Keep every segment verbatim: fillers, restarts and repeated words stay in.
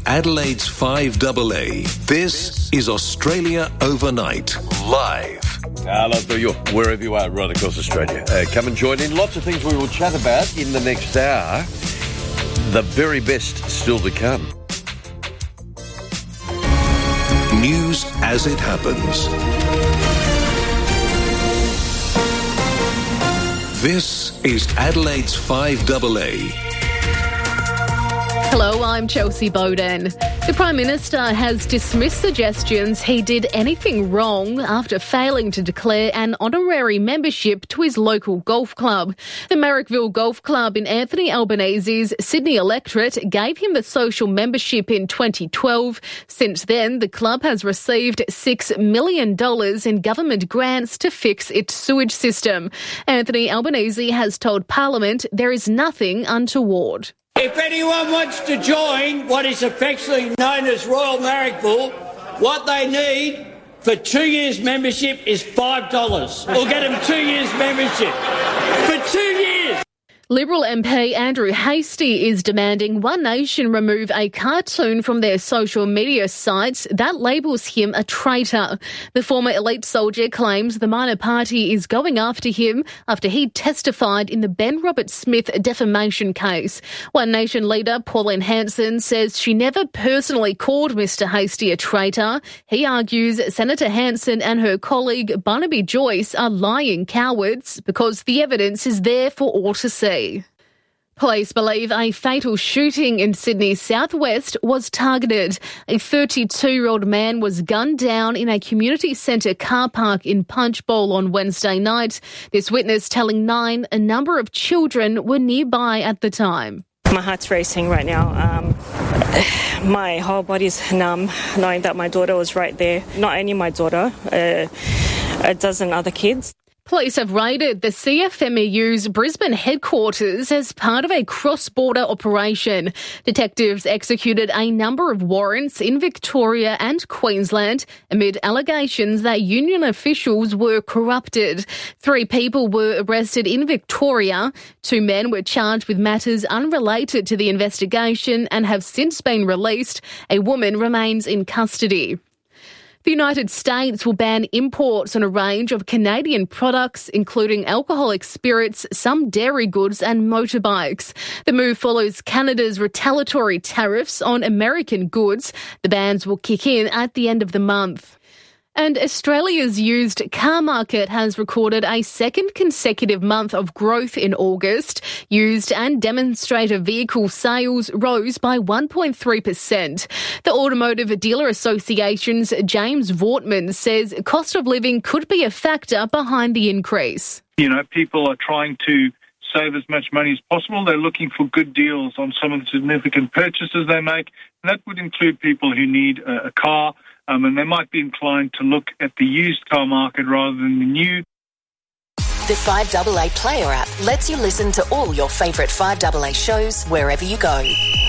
Adelaide's five A A. This is Australia Overnight, live. Hello to you, wherever you are, right across Australia. Uh, come and join in. Lots of things we will chat about in the next hour. The very best still to come. News as it happens. This is Adelaide's five A A. Hello, I'm Chelsea Bowden. The Prime Minister has dismissed suggestions he did anything wrong after failing to declare an honorary membership to his local golf club. The Marrickville Golf Club in Anthony Albanese's Sydney electorate gave him the social membership in twenty twelve. Since then, the club has received six million dollars in government grants to fix its sewage system. Anthony Albanese has told Parliament there is nothing untoward. If anyone wants to join what is affectionately known as Royal Marrickville, what they need for two years membership is five dollars. We'll get them two years membership. For two years! Liberal M P Andrew Hastie is demanding One Nation remove a cartoon from their social media sites that labels him a traitor. The former elite soldier claims the minor party is going after him after he testified in the Ben Roberts-Smith defamation case. One Nation leader Pauline Hanson says she never personally called Mister Hastie a traitor. He argues Senator Hanson and her colleague Barnaby Joyce are lying cowards because the evidence is there for all to see. Police believe a fatal shooting in Sydney's southwest was targeted. A thirty-two-year-old man was gunned down in a community centre car park in Punchbowl on Wednesday night. This witness telling Nine a number of children were nearby at the time. My heart's racing right now. Um, my whole body's numb knowing that my daughter was right there. Not only my daughter, uh, a dozen other kids. Police have raided the C F M E U's Brisbane headquarters as part of a cross-border operation. Detectives executed a number of warrants in Victoria and Queensland amid allegations that union officials were corrupted. Three people were arrested in Victoria. Two men were charged with matters unrelated to the investigation and have since been released. A woman remains in custody. The United States will ban imports on a range of Canadian products, including alcoholic spirits, some dairy goods and motorbikes. The move follows Canada's retaliatory tariffs on American goods. The bans will kick in at the end of the month. And Australia's used car market has recorded a second consecutive month of growth in August. Used and demonstrator vehicle sales rose by one point three percent. The Automotive Dealer Association's James Vortman says cost of living could be a factor behind the increase. You know, people are trying to save as much money as possible. They're looking for good deals on some of the significant purchases they make. And that would include people who need a, a car. Um, and they might be inclined to look at the used car market rather than the new. The five A A Player app lets you listen to all your favourite five A A shows wherever you go.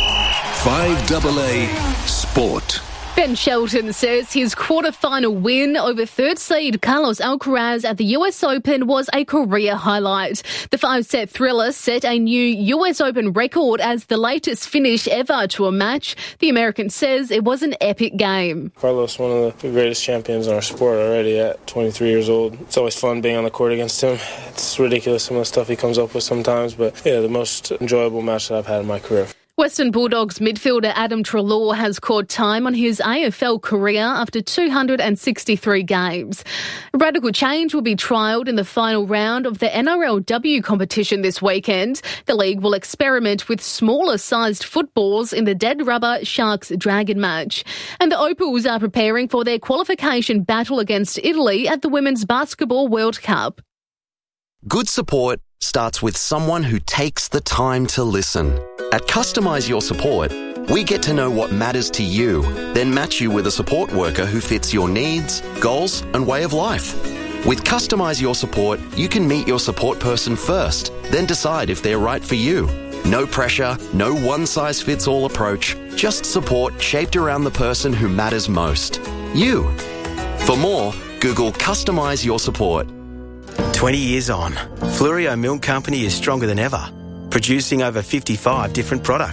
five A A Sport. Ben Shelton says his quarter-final win over third seed Carlos Alcaraz at the U S Open was a career highlight. The five-set thriller set a new U S Open record as the latest finish ever to a match. The American says it was an epic game. Carlos, one of the greatest champions in our sport already at twenty-three years old. It's always fun being on the court against him. It's ridiculous some of the stuff he comes up with sometimes, but yeah, the most enjoyable match that I've had in my career. Western Bulldogs midfielder Adam Treloar has caught time on his A F L career after two hundred sixty-three games. Radical change will be trialled in the final round of the N R L W competition this weekend. The league will experiment with smaller-sized footballs in the Dead Rubber Sharks-Dragon match. And the Opals are preparing for their qualification battle against Italy at the Women's Basketball World Cup. Good support starts with someone who takes the time to listen. At Customise Your Support, we get to know what matters to you, then match you with a support worker who fits your needs, goals, and way of life. With Customise Your Support, you can meet your support person first, then decide if they're right for you. No pressure, no one-size-fits-all approach, just support shaped around the person who matters most. You. For more, Google Customise Your Support. twenty years on, Fluorio Milk Company is stronger than ever, producing over fifty-five different products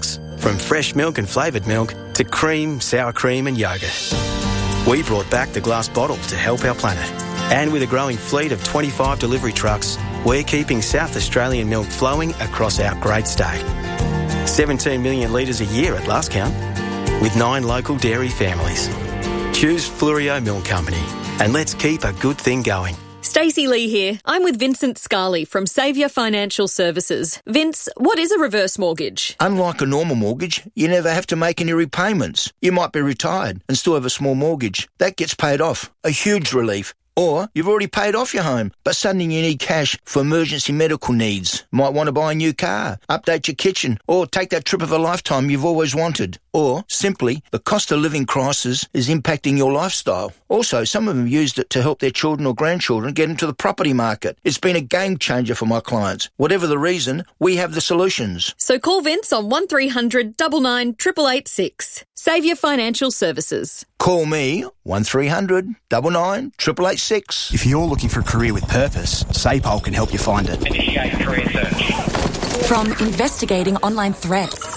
From fresh milk and flavoured milk to cream, sour cream and yoghurt. We brought back the glass bottle to help our planet. And with a growing fleet of twenty-five delivery trucks, we're keeping South Australian milk flowing across our great state. seventeen million litres a year at last count, with nine local dairy families. Choose Fluorio Milk Company, and let's keep a good thing going. Stacey Lee here. I'm with Vincent Scarley from Saviour Financial Services. Vince, what is a reverse mortgage? Unlike a normal mortgage, you never have to make any repayments. You might be retired and still have a small mortgage. That gets paid off. A huge relief. Or you've already paid off your home, but suddenly you need cash for emergency medical needs. Might want to buy a new car, update your kitchen, or take that trip of a lifetime you've always wanted. Or, simply, the cost of living crisis is impacting your lifestyle. Also, some of them used it to help their children or grandchildren get into the property market. It's been a game changer for my clients. Whatever the reason, we have the solutions. So call Vince on one three hundred nine nine eight eight eight six. Saviour Financial Services. Call me, one three hundred nine nine eight eight eight six. If you're looking for a career with purpose, SAPOL can help you find it. Initiate career search. From investigating online threats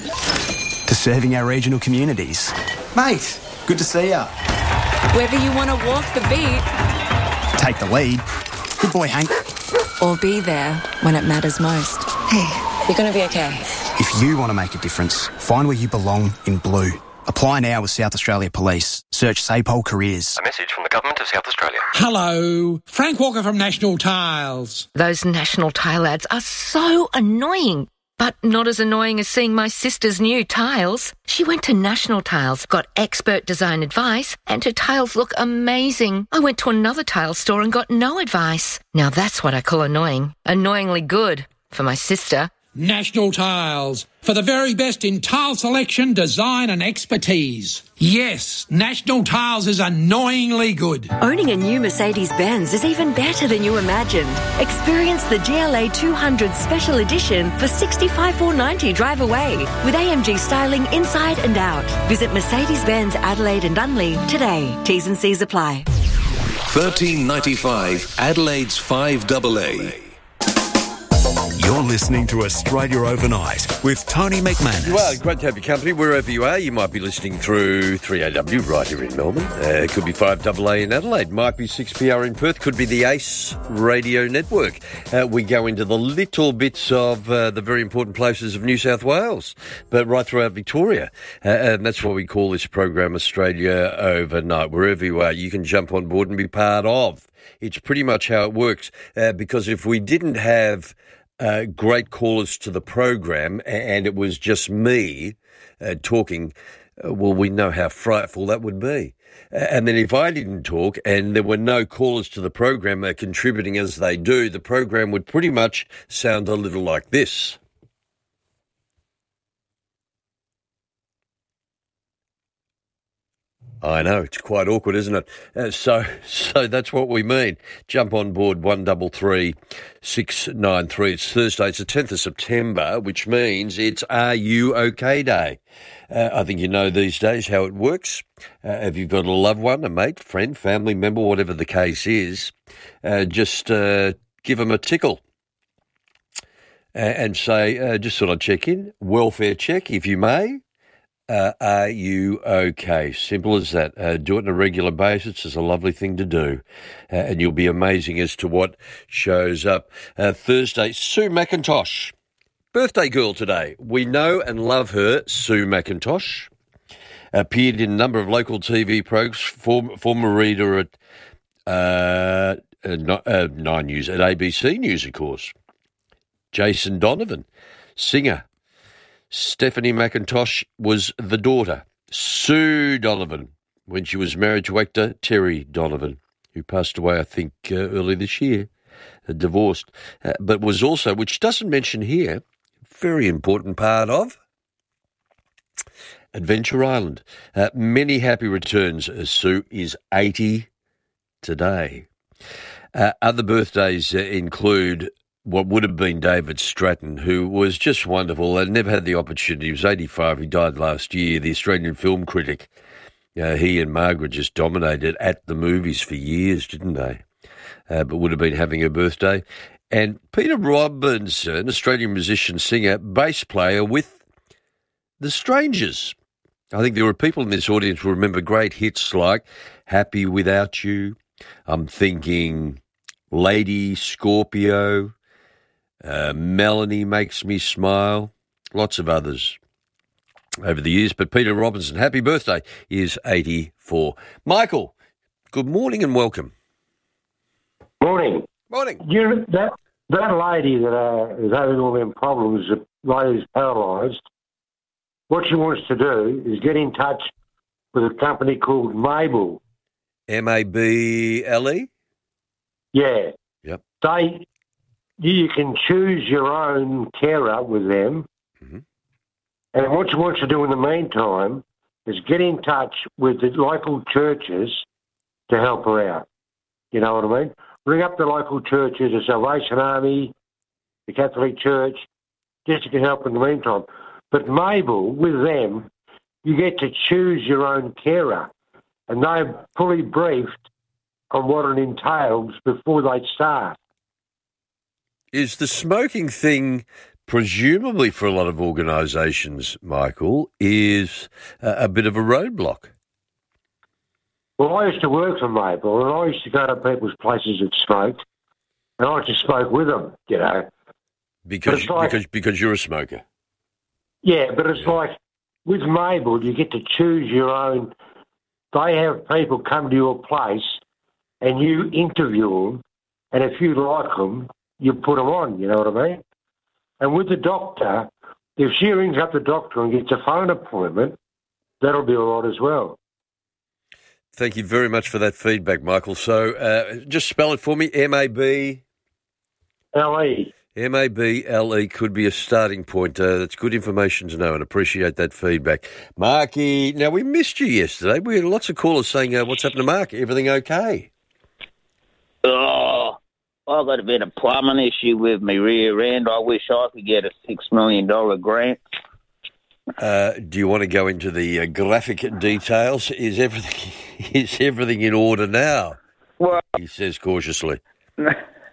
to serving our regional communities. Mate, good to see ya. Whether you want to walk the beat, take the lead. Good boy, Hank. Or be there when it matters most. Hey, you're going to be okay. If you want to make a difference, find where you belong in blue. Apply now with South Australia Police. Search SAPOL Careers. A message from the Government of South Australia. Hello, Frank Walker from National Tiles. Those National Tile ads are so annoying. But not as annoying as seeing my sister's new tiles. She went to National Tiles, got expert design advice, and her tiles look amazing. I went to another tile store and got no advice. Now that's what I call annoying. Annoyingly good for my sister. National Tiles, for the very best in tile selection, design and expertise. Yes, National Tiles is annoyingly good. Owning a new Mercedes-Benz is even better than you imagined. Experience the G L A two hundred Special Edition for sixty-five thousand four hundred ninety dollars drive away with A M G styling inside and out. Visit Mercedes-Benz Adelaide and Dunley today. T's and C's apply. thirteen ninety-five Adelaide's five A A. You're listening to Australia Overnight with Tony McManus. Well, great to have your company wherever you are. You might be listening through three A W right here in Melbourne. Uh, it could be five A A in Adelaide. Might be six P R in Perth. Could be the ACE Radio Network. Uh, we go into the little bits of uh, the very important places of New South Wales, but right throughout Victoria. Uh, and that's why we call this program Australia Overnight. Wherever you are, you can jump on board and be part of. It's pretty much how it works. Uh, because if we didn't have Uh, great callers to the program, and it was just me uh, talking, uh, well, we know how frightful that would be. Uh, and then if I didn't talk and there were no callers to the program uh, contributing as they do, the program would pretty much sound a little like this. I know, it's quite awkward, isn't it? Uh, so so that's what we mean. Jump on board one three three, six nine three. It's Thursday, it's the tenth of September, which means it's Are You OK Day. Uh, I think you know these days how it works. Uh, if you've got a loved one, a mate, friend, family member, whatever the case is, uh, just uh, give them a tickle. Uh, and say, uh, just sort of check in, welfare check, if you may. Uh, are you okay? Simple as that. Uh, do it on a regular basis. It's a lovely thing to do. Uh, and you'll be amazing as to what shows up. Uh, Thursday, Sue McIntosh. Birthday girl today. We know and love her, Sue McIntosh. Appeared in a number of local T V programs, form, former reader at uh, uh, uh, Nine News, at A B C News, of course. Jason Donovan, singer. Stephanie McIntosh was the daughter, Sue Donovan, when she was married to actor Terry Donovan, who passed away, I think, uh, early this year, uh, divorced, uh, but was also, which doesn't mention here, very important part of Adventure Island. Uh, many happy returns, as Sue is eighty today. Uh, other birthdays uh, include what would have been David Stratton, who was just wonderful and never had the opportunity. He was eighty-five. He died last year, the Australian film critic. Uh, he and Margaret just dominated at the movies for years, didn't they? Uh, but would have been having a birthday. And Peter Robinson, Australian musician, singer, bass player with The Strangers. I think there were people in this audience who remember great hits like Happy Without You. I'm thinking Lady, Scorpio, uh, Melanie Makes Me Smile, lots of others over the years. But Peter Robinson, happy birthday, is eighty-four. Michael, good morning and welcome. Morning. Morning. You, that, that lady that uh, is having all them problems, the lady's paralysed, what she wants to do is get in touch with a company called Mabel. M A B L E? Yeah. Yep. They, you can choose your own carer with them. Mm-hmm. And what she wants to do in the meantime is get in touch with the local churches to help her out. You know what I mean? Ring up the local churches, the Salvation Army, the Catholic Church, just to help in the meantime. But Mabel, with them, you get to choose your own carer. And they're fully briefed on what it entails before they start. Is the smoking thing, presumably for a lot of organisations, Michael, is a, a bit of a roadblock? Well, I used to work for Mabel, and I used to go to people's places that smoked, and I just smoke with them, you know. Because like, because because you're a smoker. Yeah, but it's yeah. like with Mabel, you get to choose your own. They have people come to your place, and you interview them, and if you like them, you put them on. You know what I mean? And with the doctor, if she rings up the doctor and gets a phone appointment, that'll be all right as well. Thank you very much for that feedback, Michael. So uh, just spell it for me, M A B L E. M A B L E could be a starting point. Uh, that's good information to know and appreciate that feedback. Marky, now we missed you yesterday. We had lots of callers saying, uh, what's happened to Mark? Everything okay? Oh, I've got a bit of plumbing issue with my rear end. I wish I could get a six million dollars grant. Uh, do you want to go into the uh, graphic details? Is everything is everything in order now? Well, he says cautiously. No,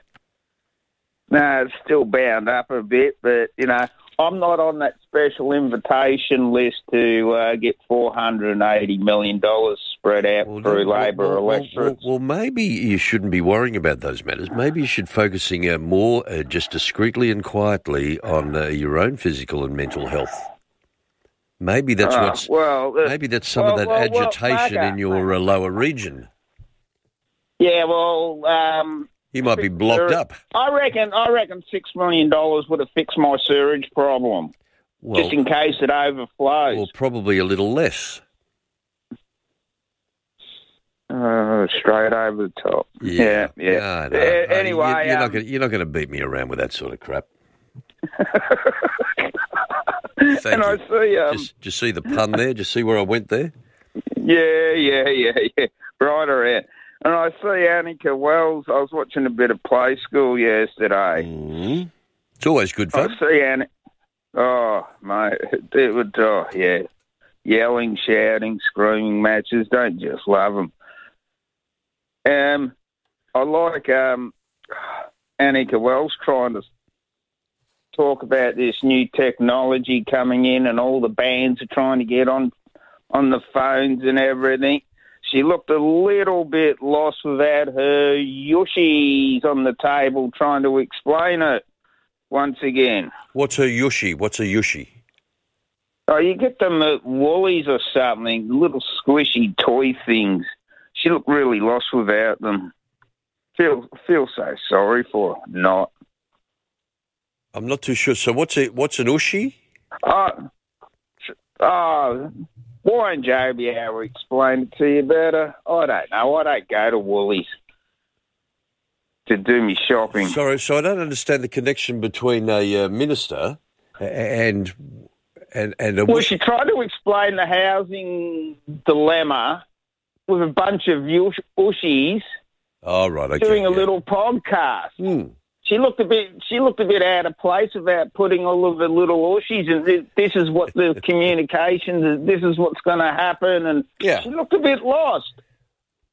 it's still bound up a bit, but, you know, I'm not on that special invitation list to uh, get four hundred eighty million dollars spread out well, through well, Labor well, electorates. Well, well, maybe you shouldn't be worrying about those matters. Maybe you should focusing uh, more uh, just discreetly and quietly on uh, your own physical and mental health. Maybe that's uh, what's. Well, uh, maybe that's some well, of that well, agitation well, in your uh, lower region. Yeah, well, um, you might be blocked uh, up. I reckon. I reckon six million dollars would have fixed my sewage problem, well, just in case it overflows. Or probably a little less. Uh, straight over the top. Yeah, yeah. yeah. No, no, uh, no, anyway, you, you're, um, not gonna, you're not going to beat me around with that sort of crap. Thank and you. I see. Um, just, just see the pun there. Just see where I went there. Yeah, yeah, yeah, yeah. Right around. And I see Annika Wells. I was watching a bit of Play School yesterday. Mm-hmm. It's always good fun. I see Annika. Oh, mate, it would. Oh, yeah, yelling, shouting, screaming matches. Don't just love them. Um, I like um, Annika Wells trying to talk about this new technology coming in, and all the bands are trying to get on on the phones and everything. She looked a little bit lost without her yushis on the table trying to explain it once again. What's a yushi? What's a yushi? Oh, you get them at Woolies or something, little squishy toy things. She looked really lost without them. Feel feel so sorry for her. Not. I'm not too sure. So what's it? What's an ushi? Uh, uh, why and Joe be able to explain it to you better? I don't know. I don't go to Woolies to do me shopping. Sorry, so I don't understand the connection between a uh, minister and and and a. Well, she tried to explain the housing dilemma with a bunch of ushies. Oh, right, okay. Doing a yeah. little podcast. Hmm. She looked a bit. She looked a bit out of place about putting all of the little ushies, and this, this is what the communications. This is what's going to happen, and yeah. she looked a bit lost.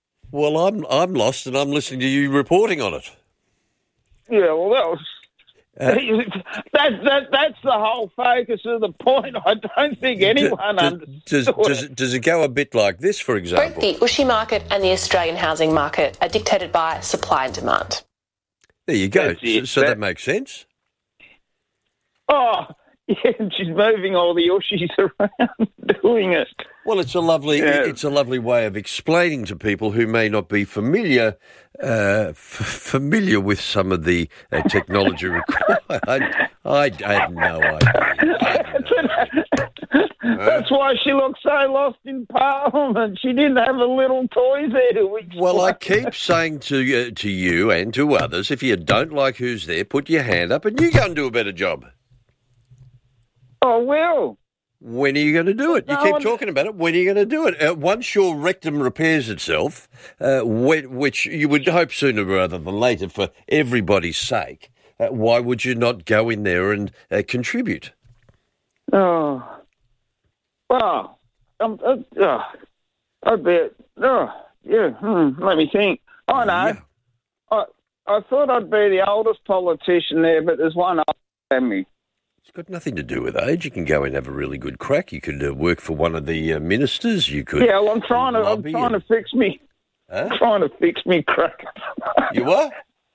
Well, I'm I'm lost, and I'm listening to you reporting on it. Yeah, well, that was Uh, that, that, that's the whole focus of the point. I don't think anyone does, understood does, does, it. does it go a bit like this, for example? Both the Ushy market and the Australian housing market are dictated by supply and demand. There you go. That's it. So that, That- makes sense. Oh, yeah, she's moving all the Ushis around doing it. Well, it's a lovely, Yeah. it's a lovely way of explaining to people who may not be familiar, uh, f- familiar with some of the uh, technology required. I, I, I have no idea. That's why she looked so lost in Parliament. She didn't have a little toy there to explain. Well, I keep saying to uh, to you and to others, if you don't like who's there, put your hand up and you go and do a better job. Oh, will. When are you going to do it? You No keep one- talking about it. When are you going to do it? Uh, once your rectum repairs itself, uh, wh- which you would hope sooner rather than later for everybody's sake, uh, why would you not go in there and uh, contribute? Oh. Well, um, uh, uh, I'd be, oh, yeah, hmm, let me think. I know. I, I thought I'd be the oldest politician there, but there's one older than me. It's got nothing to do with age. You can go and have a really good crack. You could uh, work for one of the uh, ministers. You could. Yeah, well, I'm trying to, I'm lobby trying and- to fix me, Huh? trying to fix me crack. You what?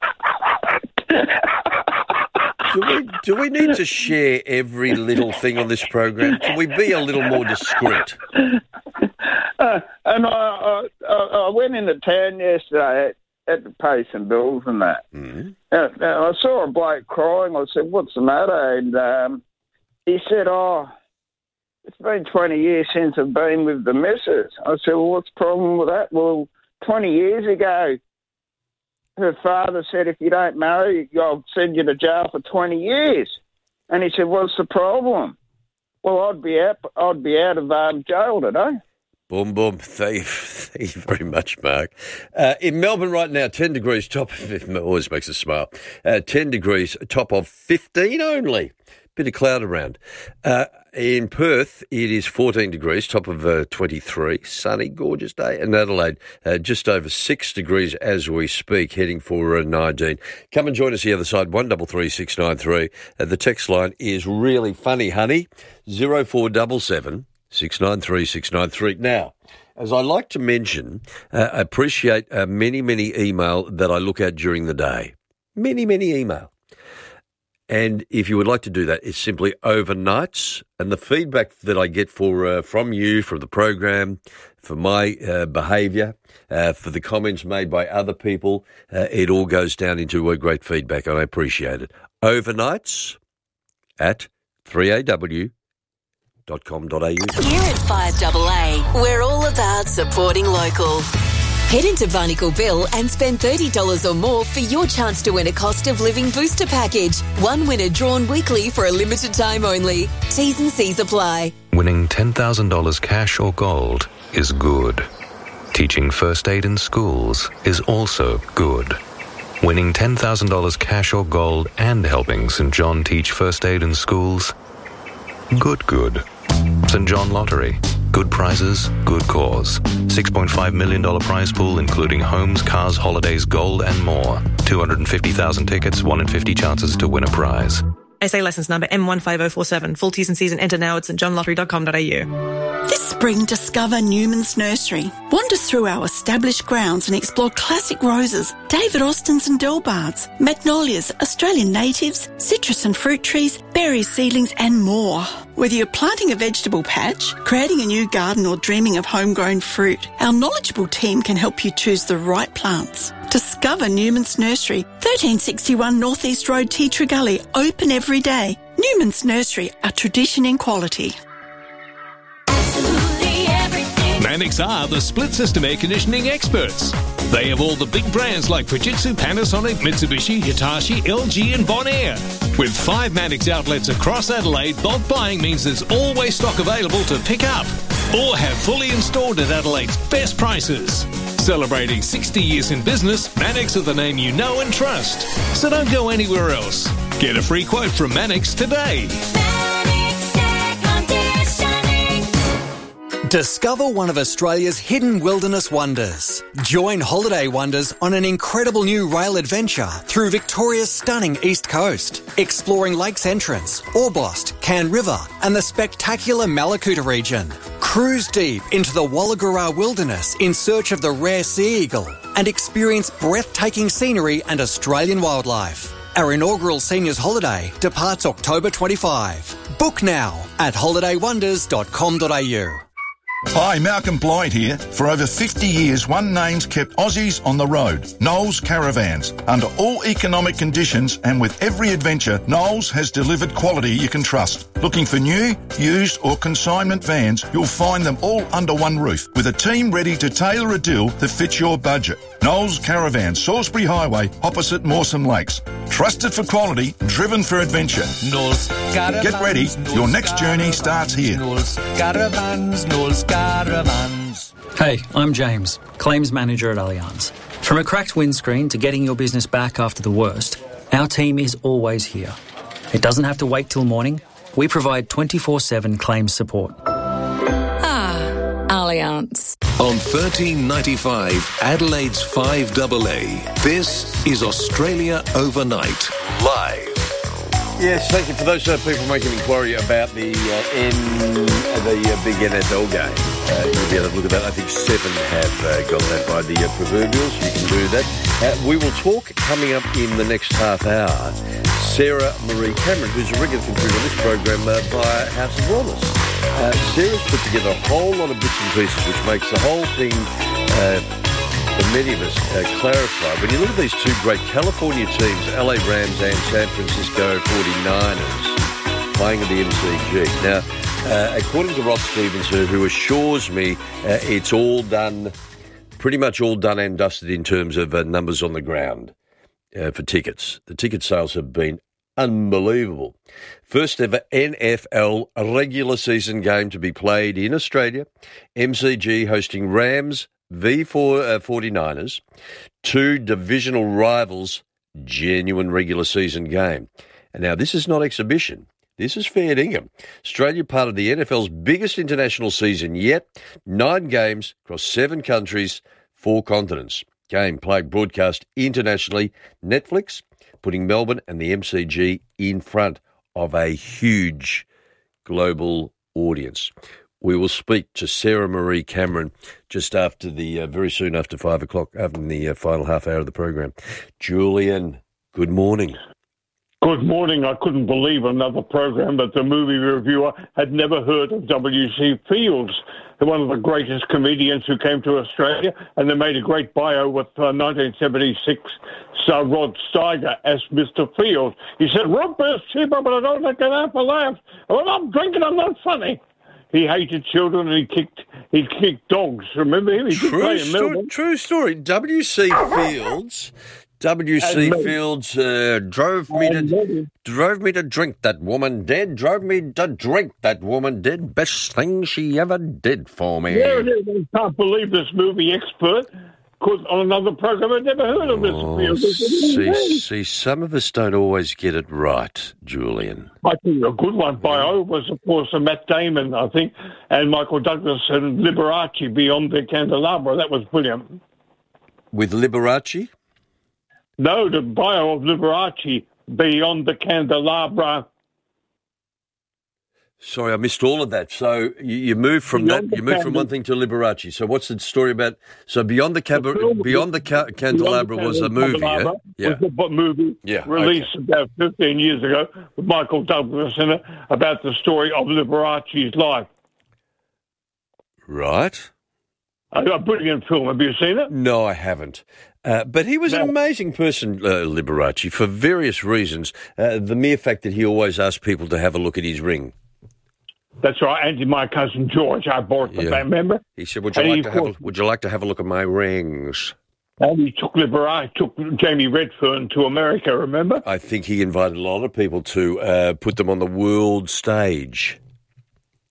Do we, do we need to share every little thing on this program? Can we be a little more discreet? Uh, and I, I, I went into town yesterday, had to pay some bills and that. Mm. Uh, now, I saw a bloke crying. I said, "What's the matter?" And um, he said, "Oh, it's been twenty years since I've been with the missus." I said, "Well, what's the problem with that?" "Well, twenty years ago, her father said, if you don't marry, I'll send you to jail for twenty years. And he said, "What's the problem?" "Well, I'd be out, I'd be out of um, jail today." Boom, boom. Thank you, thank you very much, Mark. Uh, in Melbourne right now, ten degrees, top of, it always makes us smile, uh, ten degrees, top of fifteen only. Bit of cloud around. Uh, in Perth, it is fourteen degrees, top of uh, twenty-three. Sunny, gorgeous day. And Adelaide, uh, just over six degrees as we speak, heading for uh, nineteen. Come and join us the other side, one double three six nine three. Uh, the text line is really funny, honey, zero four seven seven. six nine three six nine three. Now, as I like to mention, uh, I appreciate uh, many, many email that I look at during the day. Many, many email. And if you would like to do that, it's simply overnights. And the feedback that I get for uh, from you, from the program, for my uh, behaviour, uh, for the comments made by other people, uh, it all goes down into a great feedback, and I appreciate it. Overnights at three A W dot com dot a u. Here at five A A, we're all about supporting local. Head into Barnacle Bill and spend thirty dollars or more for your chance to win a cost of living booster package. One winner drawn weekly for a limited time only. T's and C's apply. Winning ten thousand dollars cash or gold is good. Teaching first aid in schools is also good. Winning ten thousand dollars cash or gold and helping St John teach first aid in schools, good, good. St John Lottery. Good prizes, good cause. six point five million dollars prize pool, including homes, cars, holidays, gold, and more. two hundred fifty thousand tickets, one in fifty chances to win a prize. S A licence number M one five oh four seven. Full T's and C's and enter now at st john lottery dot com dot a u. This spring, discover Newman's Nursery. Wander through our established grounds and explore classic roses, David Austins and Delbards, magnolias, Australian natives, citrus and fruit trees, berries, seedlings, and more. Whether you're planting a vegetable patch, creating a new garden, or dreaming of homegrown fruit, our knowledgeable team can help you choose the right plants. Discover Newman's Nursery, thirteen sixty-one North East Road, Tea Tree Gully, open every day. Newman's Nursery, a tradition in quality. Mannix are the split system air conditioning experts. They have all the big brands like Fujitsu, Panasonic, Mitsubishi, Hitachi, L G and Bonaire. With five Mannix outlets across Adelaide, bulk buying means there's always stock available to pick up or have fully installed at Adelaide's best prices. Celebrating sixty years in business, Mannix are the name you know and trust. So don't go anywhere else. Get a free quote from Mannix today. Discover one of Australia's hidden wilderness wonders. Join Holiday Wonders on an incredible new rail adventure through Victoria's stunning east coast, exploring Lakes Entrance, Orbost, Cairn River and the spectacular Malakuta region. Cruise deep into the Wallagura wilderness in search of the rare sea eagle and experience breathtaking scenery and Australian wildlife. Our inaugural seniors holiday departs October twenty-fifth. Book now at holiday wonders dot com dot a u. Hi, Malcolm Blight here. For over fifty years, One Name's kept Aussies on the road. Knowles Caravans. Under all economic conditions and with every adventure, Knowles has delivered quality you can trust. Looking for new, used or consignment vans, you'll find them all under one roof with a team ready to tailor a deal that fits your budget. Knowles Caravan, Salisbury Highway, opposite Mawson Lakes. Trusted for quality, driven for adventure. Knowles Caravans. Get ready, Knowles your next journey Caravans, starts here. Knowles Caravans, Knowles Caravans. Hey, I'm James, Claims Manager at Allianz. From a cracked windscreen to getting your business back after the worst, our team is always here. It doesn't have to wait till morning. We provide twenty-four seven claims support. Ah, Allianz. On thirteen ninety-five, Adelaide's five A A, this is Australia Overnight, live. Yes, thank you for those uh, people making inquiry about the uh, N, uh, the uh, big N F L game. Uh, you'll be able to look at that. I think seven have uh, got that by the uh, proverbials. You can do that. Uh, we will talk coming up in the next half hour. Sarah Marie Cameron, who's a regular contributor on this program uh, via House of Wellness. Uh, Sarah's put together a whole lot of bits and pieces which makes the whole thing, uh, for many of us, uh, clarify. When you look at these two great California teams, L A Rams and San Francisco forty-niners, playing at the M C G. Now, uh, according to Ross Stevenson, who assures me uh, it's all done, pretty much all done and dusted in terms of uh, numbers on the ground uh, for tickets. The ticket sales have been unbelievable. First ever N F L regular season game to be played in Australia. M C G hosting Rams v forty-niners, two divisional rivals, genuine regular season game. And now this is not exhibition. This is fair dinkum. Australia part of the N F L's biggest international season yet. Nine games across seven countries, four continents. Game played broadcast internationally. Netflix putting Melbourne and the M C G in front of a huge global audience. We will speak to Sarah Marie Cameron just after the, uh, very soon after five o'clock, after the uh, final half hour of the program. Julian, good morning. Good morning. I couldn't believe another program that the movie reviewer had never heard of W C Fields, one of the greatest comedians who came to Australia, and they made a great bio with uh, nineteen seventy-six uh, Rod Steiger as Mister Fields. He said, "Rob is cheaper, but I don't like an apple laugh. When I'm drinking, I'm not funny." He hated children and he kicked he kicked dogs. Remember him? He did True, play in sto- Melbourne. true story. W C Fields, W C Fields uh, drove me to drove me to drink that woman dead. Drove me to drink that woman dead. Best thing she ever did for me. There it is. I can't believe this movie expert could on another program. I'd never heard of this. Oh, Fields. see, see, some of us don't always get it right, Julian. I think a good one bio was, of course, a Matt Damon, I think, and Michael Douglas and Liberace, Beyond the Candelabra. That was brilliant. With Liberace? No, the bio of Liberace, Beyond the Candelabra. Sorry, I missed all of that. So you, you moved from Beyond that. You moved from one thing to Liberace. So what's the story about? So Beyond the Cab- Beyond the Ca- Candelabra was a movie. Yeah, yeah. Was a movie yeah, released okay. about fifteen years ago with Michael Douglas in it about the story of Liberace's life. Right. A, a brilliant film. Have you seen it? No, I haven't. Uh, but he was no. an amazing person, uh, Liberace, for various reasons. Uh, the mere fact that he always asked people to have a look at his ring. That's right, and my cousin George, I bought the yeah. band, remember? He said, would you, like to have a, would you like to have a look at my rings? And he took Liberace, took Jamie Redfern to America, remember? I think he invited a lot of people to uh, put them on the world stage.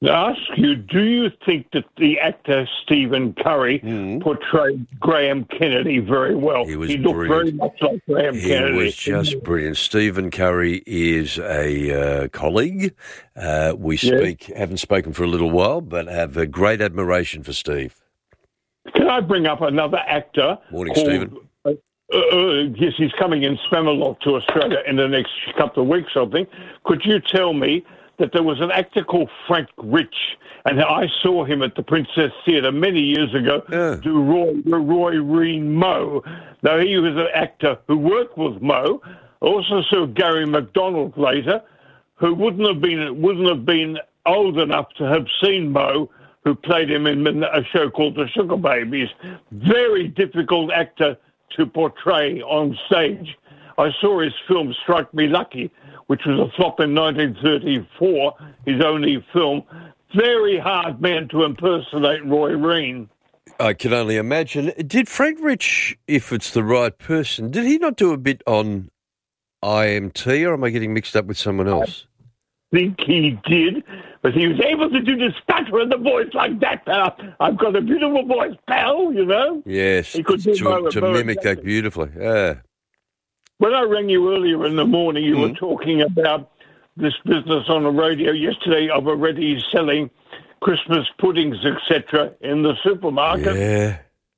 I ask you, do you think that the actor Stephen Curry Mm. portrayed Graham Kennedy very well? He was He looked brilliant. very much like Graham He Kennedy. was just brilliant. Stephen Curry is a uh, colleague. Uh, we Yeah. speak, haven't spoken for a little while, but have a great admiration for Steve. Can I bring up another actor? Morning, called, Stephen. Uh, uh, yes, he's coming in Spamalot to Australia in the next couple of weeks, I think. Could you tell me that there was an actor called Frank Rich, and I saw him at the Princess Theatre many years ago do Roy, Roy Reen Moe. Now, he was an actor who worked with Moe. I also saw Gary McDonald later, who wouldn't have been wouldn't have been old enough to have seen Moe, who played him in a show called The Sugar Babies. Very difficult actor to portray on stage. I saw his film Strike Me Lucky, which was a flop in nineteen thirty-four, his only film. Very hard man to impersonate Roy Reen. I can only imagine. Did Frank Rich, if it's the right person, did he not do a bit on I M T, or am I getting mixed up with someone else? I think he did, but he was able to do the stutter in the voice like that. Uh, I've got a beautiful voice, pal, you know? Yes, He could do to, Moe to very mimic that beautifully. Yeah. When I rang you earlier in the morning, you Mm. were talking about this business on the radio yesterday of already selling Christmas puddings, et cetera, in the supermarket. Yeah.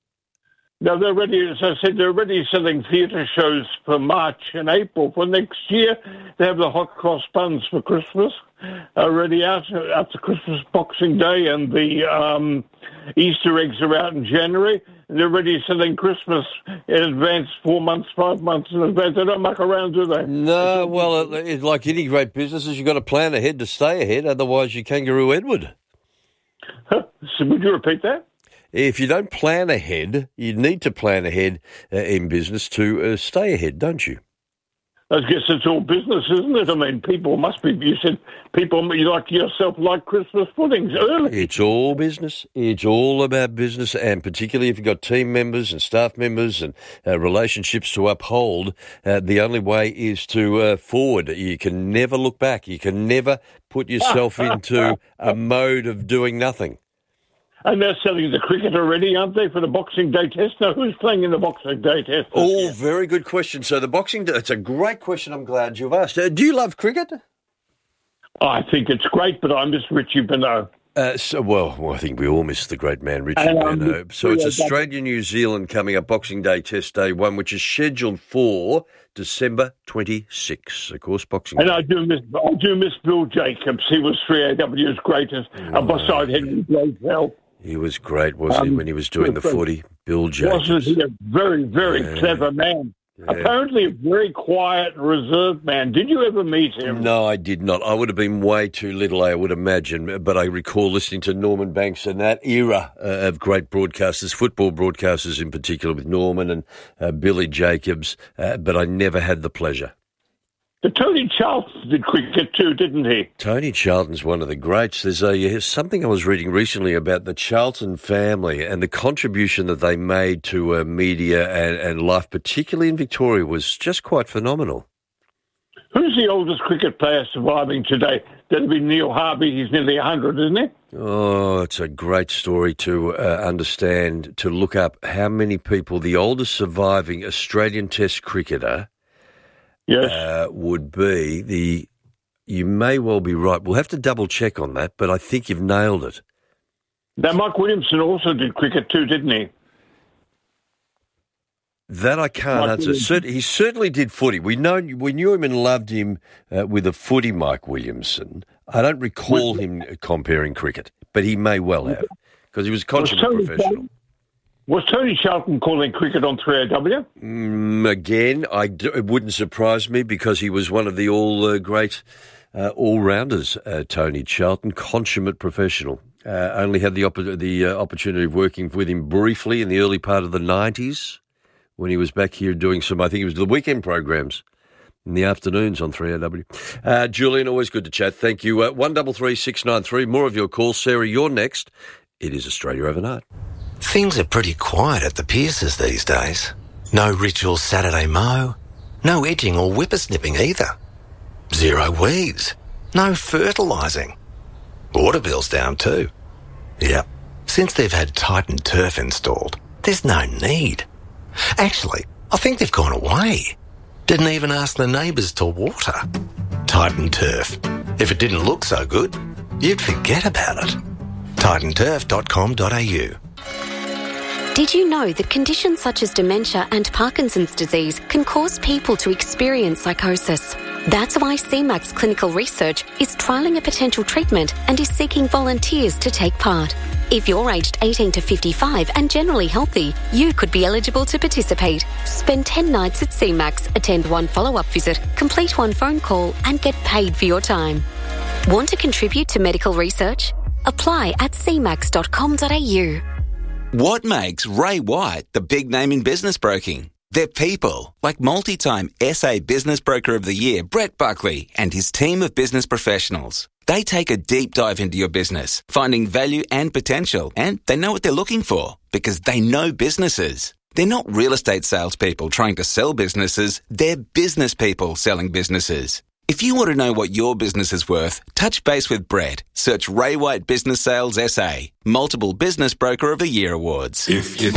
Now, they're ready, as I said, they're already selling theatre shows for March and April. For next year, they have the hot cross buns for Christmas already out after Christmas Boxing Day, and the um, Easter eggs are out in January. And they're already selling Christmas in advance, four months, five months in advance. They don't muck around, do they? No, well, it, it, like any great businesses, you've got to plan ahead to stay ahead, otherwise you kangaroo Edward. Huh? So would you repeat that? If you don't plan ahead, you need to plan ahead uh, in business to uh, stay ahead, don't you? I guess it's all business, isn't it? I mean, people must be, you said, people like yourself like Christmas puddings early. It's all business. It's all about business, and particularly if you've got team members and staff members and uh, relationships to uphold, uh, the only way is to uh, forward. You can never look back. You can never put yourself into a mode of doing nothing. And they're selling the cricket already, aren't they, for the Boxing Day test? Now, who's playing in the Boxing Day test? Oh, very good question. So the Boxing Day, it's a great question. I'm glad you've asked. Uh, do you love cricket? I think it's great, but I miss Richie Benaud. Uh, so, well, well, I think we all miss the great man, Richie And, um, Benaud. So it's yeah, Australia-New Zealand coming up, Boxing Day Test Day one, which is scheduled for December twenty-sixth. Of course, Boxing And Day. I do miss I do miss Bill Jacobs. He was three A W's greatest, uh, beside Henry Blazell. He was great, wasn't he, Um, when he was doing the footy? Bill Jacobs. Wasn't he a very, very Yeah. clever man? Yeah. Apparently a very quiet and reserved man. Did you ever meet him? No, I did not. I would have been way too little, I would imagine. But I recall listening to Norman Banks and that era uh, of great broadcasters, football broadcasters in particular, with Norman and uh, Billy Jacobs. Uh, but I never had the pleasure. The Tony Charlton did cricket too, didn't he? Tony Charlton's one of the greats. There's a something I was reading recently about the Charlton family and the contribution that they made to uh, media and, and life, particularly in Victoria, was just quite phenomenal. Who's the oldest cricket player surviving today? That'd be Neil Harvey. He's nearly one hundred, isn't he? Oh, it's a great story to uh, understand, to look up how many people, the oldest surviving Australian Test cricketer, Yes. Uh, would be the, you may well be right. We'll have to double check on that, but I think you've nailed it. Now, Mike Williamson also did cricket too, didn't he? That I can't Mike answer. Williamson. Cert- he certainly did footy. We know we knew him and loved him uh, with a footy, Mike Williamson. I don't recall him comparing cricket, but he may well have, because he was a consummate Tony professional. Charlton- Was Tony Charlton calling cricket on three A W? Mm, again, I d- it wouldn't surprise me, because he was one of the all uh, great uh, all-rounders, uh, Tony Charlton, consummate professional. Uh, only had the, opp- the uh, opportunity of working with him briefly in the early part of the nineties when he was back here doing some, I think it was the weekend programs in the afternoons on three A W. Uh, Julian, always good to chat. Thank you. Uh, one three three six nine three, more of your calls. Sarah, you're next. It is Australia Overnight. Things are pretty quiet at the Pierces these days. No ritual Saturday mow, no edging or whippersnipping either. Zero weeds, no fertilising. Water bill's down too. Yep. Since they've had Titan Turf installed, there's no need. Actually, I think they've gone away. Didn't even ask the neighbours to water. Titan Turf. If it didn't look so good, you'd forget about it. titan turf dot com dot a u. Did you know that conditions such as dementia and Parkinson's disease can cause people to experience psychosis? That's why C MAX Clinical Research is trialling a potential treatment and is seeking volunteers to take part. If you're aged eighteen to fifty-five and generally healthy, you could be eligible to participate. Spend ten nights at C MAX, attend one follow-up visit, complete one phone call and get paid for your time. Want to contribute to medical research? Apply at c max dot com dot a u. What makes Ray White the big name in business broking? They're people, like multi-time S A Business Broker of the Year, Brett Buckley, and his team of business professionals. They take a deep dive into your business, finding value and potential, and they know what they're looking for because they know businesses. They're not real estate salespeople trying to sell businesses, they're business people selling businesses. If you want to know what your business is worth, touch base with Brett. Search Ray White Business Sales S A, multiple Business Broker of the Year awards. If you